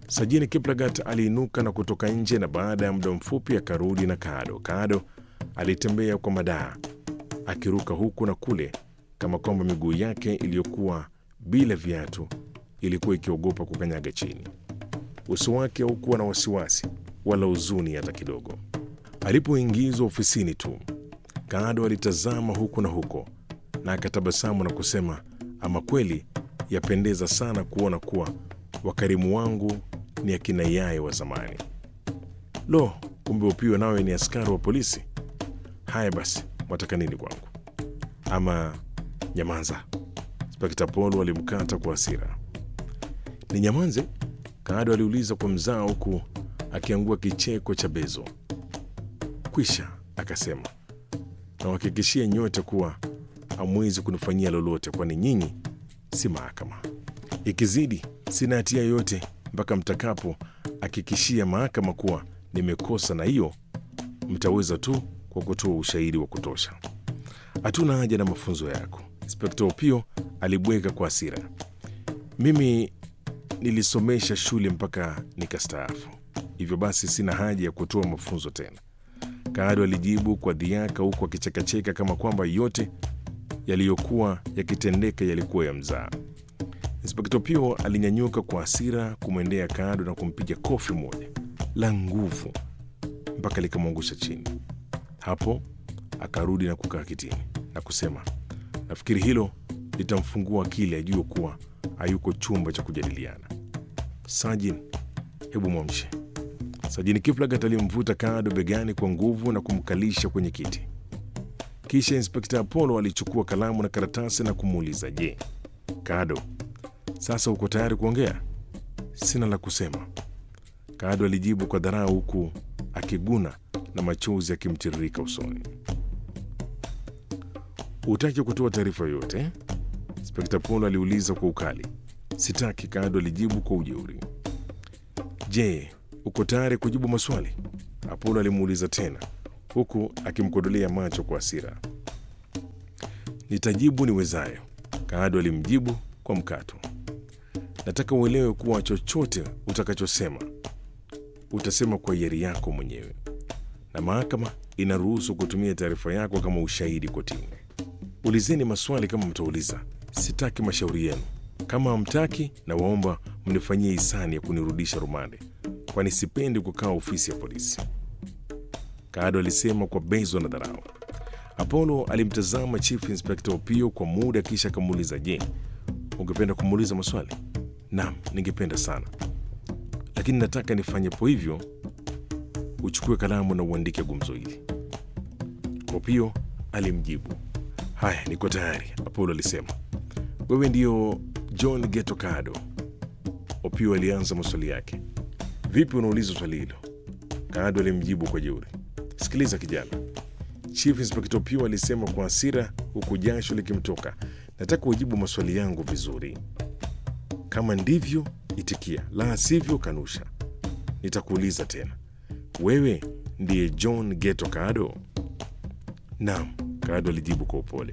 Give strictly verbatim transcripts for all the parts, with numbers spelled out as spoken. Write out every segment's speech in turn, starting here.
Sajini Kiplagat aliinuka na kutoka nje, na baada ya muda mfupi akarudi na Kado. Kado alitembea kwa madaa akiruka huku na kule, kama kwamba miguu yake iliyokuwa bila viatu ilikuwa ikiogopa kukanyaga chini. Uso wake haukuwa na wasiwasi wala huzuni hata kidogo. Alipoingizwa ofisini tu, Kado alitazama huku na huko na akatabasamu na kusema, ama kweli yapendeza sana kuona kuwa wakarimu wangu ni akina Yaye wa zamani. Lo, kumbe Opiyo nawe ni askari wa polisi? Haya basi, mwataka nini kwangu? Ama nyamanza. Inspekta Polo alimkata kwa hasira. Ni nyamanze? Kado aliuliza kwa mzaa huku akiangua kicheko cha bezo. Kwisha, akasema, nawahakikishia nyote kuwa hamwezi kunifanyia lolote, kwani nyinyi si mahakama. Ikizidi sina hatia yoyote mpaka mtakapo hakikishia mahakama kuwa nimekosa, na hiyo mtaweza tu kwa kutoa ushahidi wa kutosha. Hatuna haja na mafunzo yako. Inspekta Opiyo alibweka kwa hasira. Mimi nilisomesha shule mpaka nikastaafu, hivyo basi sina haja ya kutoa mafunzo tena, Kado alijibu kwa dhiaka, huku akichekacheka kama kwamba yote yaliyokuwa yakitendeka yalikuwa ya mzaa. Inspekta Opiyo alinyanyuka kwa hasira kumwendea Kado na kumpiga kofi moja la nguvu mpaka likamwangusha chini. Hapo akarudi na kukaa kitini na kusema, nafikiri hilo litamfungua akili ajue kuwa hayuko chumba cha kujadiliana. Sajini, hebu mwamshe. Sajini Kiplagat alimvuta Kado begani kwa nguvu na kumkalisha kwenye kiti. Kisha Inspekta Apollo alichukua kalamu na karatasi na kumuuliza, je, Kado, sasa uko tayari kuongea? Sina la kusema, Kado alijibu kwa dharau huku akiguna na machozi yakimtiririka usoni. Hutaki kutoa taarifa yoyote? Inspekta Apollo aliuliza kwa ukali. Sitaki, Kado alijibu kwa ujeuri. Je, uko tayari kujibu maswali? Apollo alimuuliza tena huku akimkodolea macho kwa hasira. Nitajibu niwezayo, Kado alimjibu kwa mkato. Nataka uelewe kuwa chochote utakachosema utasema kwa hiari yako mwenyewe, na mahakama inaruhusu kutumia taarifa yako kama ushahidi kotini. Ulizeni maswali kama mtauliza, sitaki mashauri yenu. Kama hamtaki, na waomba mnifanyie hisani ya kunirudisha rumande, kwani sipendi kukaa ofisi ya polisi, Kado alisema kwa bezo na dharau. Apollo alimtazama Chief Inspector Opiyo kwa muda, kisha akamuuliza, je, ungependa kumuuliza maswali? Naam, ningependa sana, lakini nataka nifanyepo hivyo uchukue kalamu na uandike gumzo hili. Opiyo alimjibu. Haya, niko tayari, Apollo alisema. Wewe ndio John Geto Kado? Opiyo alianza maswali yake. Vipi unauliza swali hilo? Kado alimjibu kwa jeuri. Sikiliza kijana, Chief Inspector Opiyo alisema kwa hasira huku jasho likimtoka. Nataka ujibu maswali yangu vizuri. Kama ndivyo, itikia, la sivyo kanusha. Nitakuuliza tena. Wewe ndiye John Geto Kado? Naam, Kado alijibu kwa upole.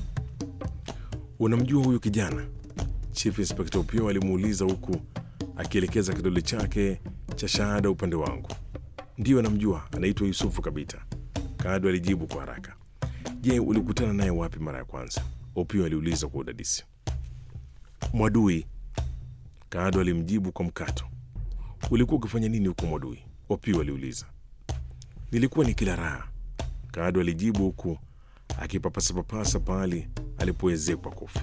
Unamjua huyu kijana? Chief Inspector Opiyo alimuuliza huku akielekeza kidole chake cha shahada upande wangu. Ndiyo namjua, anaitwa Yusufu Kabita, Kado alijibu kwa haraka. Je, ulikutana naye wapi mara ya kwanza? Opiyo aliuliza kwa udadisi. Mwadui, Kado alimjibu kwa mkato. Ulikuwa ukifanya nini huko Mwadui? Opiyo aliuliza. Nilikuwa nikila raha, Kado alijibu huku akipapasa-papasa pahali alipoezekwa kofi.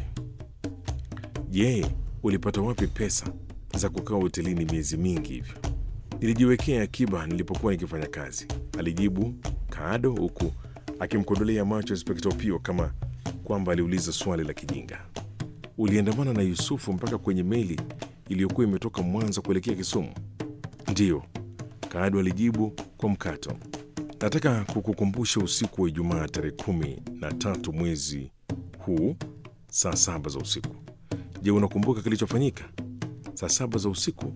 Je, ulipata wapi pesa za kukaa hotelini miezi mingi hivyo? Nilijiwekea akiba nilipokuwa nikifanya kazi, alijibu Kado huku akimkodolea macho Inspekta Opiyo kama kwamba aliuliza swali la kijinga. Uliandamana na Yusufu mpaka kwenye meli iliyokuwa imetoka Mwanza kuelekea Kisumu? Ndiyo, Kado alijibu kwa mkato. Nataka kukukumbusha usiku wa Ijumaa tarehe kumi na tatu mwezi huu saa saba za usiku. Je, unakumbuka kilichofanyika saa saba za usiku?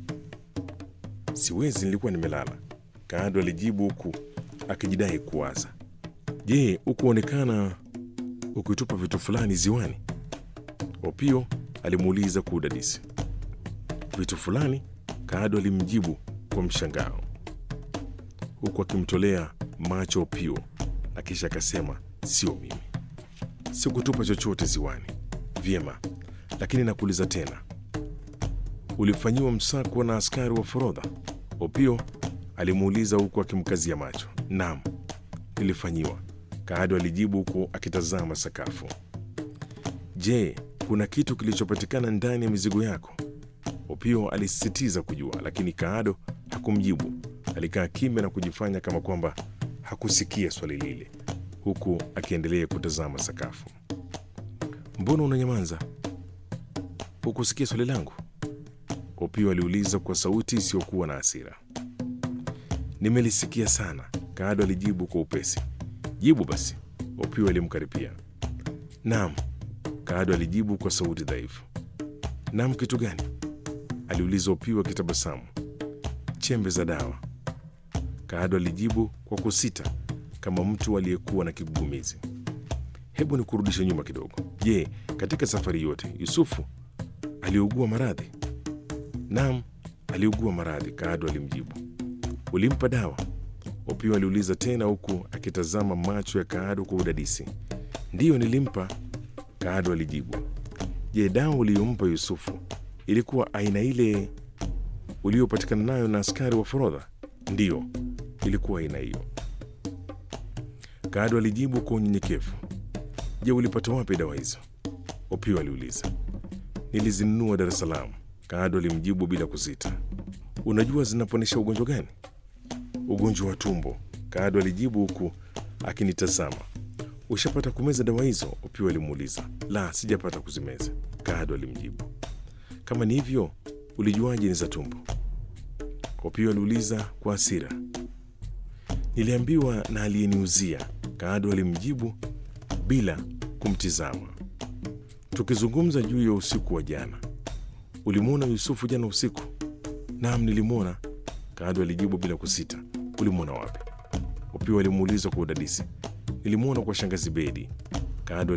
Siwezi, nilikuwa nimelala, Kado alijibu huku akijidai kuwaza. Je, ukuonekana ukitupa vitu fulani ziwani? Opiyo alimuuliza kwa udadisi. Vitu fulani? Kaado alimjibu kwa mshangao, huku akimtolea macho Opiyo, na kisha akasema, sio mimi, sikutupa chochote ziwani. Vyema, lakini nakuuliza tena, ulifanyiwa msako na askari wa forodha? Opiyo alimuuliza huku akimkazia macho. Naam, nilifanyiwa, Kaado alijibu huku akitazama sakafu. Je, kuna kitu kilichopatikana ndani ya mizigo yako? Opiyo alisisitiza kujua, lakini Kaado hakumjibu. Alikaa kimya na kujifanya kama kwamba hakusikia swali lile, huku akiendelea kutazama sakafu. Mbona unanyamaza? Hukusikia swali langu? Opiyo aliuliza kwa sauti isiyokuwa na hasira. Nimelisikia sana, Kaado alijibu kwa upesi. Jibu basi, Opiyo alimkaripia. Naam, Kaado alijibu kwa sauti dhaifu. Naam, kitu gani? Aliuliza Opiyo akitabasamu. Chembe za dawa, Kaado alijibu kwa kusita, kama mtu aliyekuwa na kigugumizi. Hebu nikurudishe nyuma kidogo. Je, katika safari yote Yusufu aliugua maradhi? Naam, aliugua maradhi, Kaado alimjibu. Ulimpa dawa? Opiyo aliuliza tena, huku akitazama macho ya Kaado kwa udadisi. Ndiyo, nilimpa, Kaado alijibu. Je, dawa uliyompa Yusufu ilikuwa aina ile uliopatikana nayo na askari wa forodha? Ndiyo, ilikuwa aina hiyo, Kaado alijibu kwa unyenyekevu. Je, ulipata wapi dawa hizo? Opiyo aliuliza. Nilizinunua Dar es Salaam, Kaado alimjibu bila kusita. Unajua zinaponesha ugonjwa gani? Ugonjwa wa tumbo, Kaado alijibu huku akinitazama. Ushapata kumeza dawa hizo? Opiyo alimuuliza. La, sijapata kuzimeza, Kaado alimjibu. Kama ni hivyo, ulijuaje ni za tumbo? Opiyo aliuliza kwa hasira. Niliambiwa na aliyeniuzia, Kaado alimjibu bila kumtizama. Tukizungumza juu ya usiku wa jana, ulimwona Yusufu jana usiku? Naam, nilimwona, Kaado alijibu bila kusita. Ulimwona wapi? Opiyo alimuuliza kwa udadisi. Nilimwona kwa shangazi Bedi, Kaado